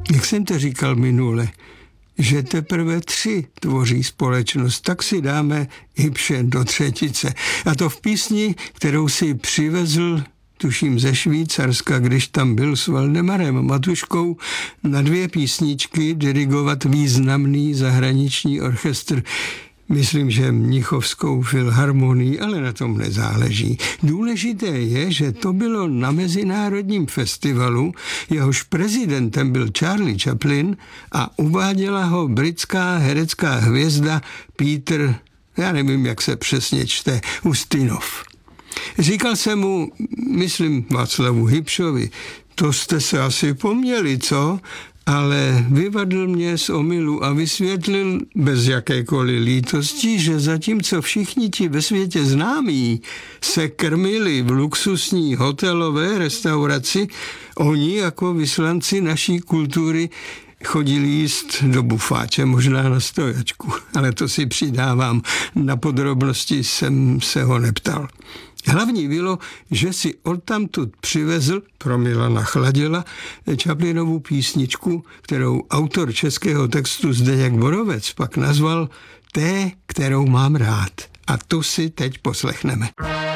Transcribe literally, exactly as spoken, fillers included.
Jak jsem to říkal minule, že teprve tři tvoří společnost, tak si dáme Ibše do třetice. A to v písni, kterou si přivezl, tuším ze Švýcarska, když tam byl s Valdemarem Matuškou, na dvě písničky dirigovat významný zahraniční orchestr. Myslím, že Mnichovskou filharmonii, ale na tom nezáleží. Důležité je, že to bylo na mezinárodním festivalu, jehož prezidentem byl Charlie Chaplin a uváděla ho britská herecká hvězda Peter, já nevím, jak se přesně čte, Ustinov. Říkal jsem mu, myslím Václavu Hybšovi, to jste se asi poměli, co? Ale vyvadl mě z omylu a vysvětlil bez jakékoliv lítosti, že zatímco všichni ti ve světě známí se krmili v luxusní hotelové restauraci, oni jako vyslanci naší kultury chodili jíst do bufáče, možná na stojačku, ale to si přidávám, na podrobnosti jsem se ho neptal. Hlavní bylo, že si odtamtud přivezl, pro Milana Chladila, Chaplinovu písničku, kterou autor českého textu Zdeněk Borovec pak nazval Té, kterou mám rád. A tu si teď poslechneme.